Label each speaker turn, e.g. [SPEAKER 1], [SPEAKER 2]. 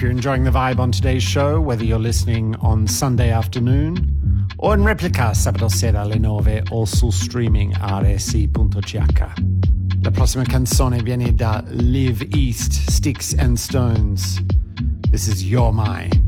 [SPEAKER 1] you're enjoying the vibe on today's show, whether you're listening on Sunday afternoon o in replica sabato sera alle 9 o sul streaming rsi.ch. La prossima canzone viene da Live East, Sticks and Stones. This is You're Mine.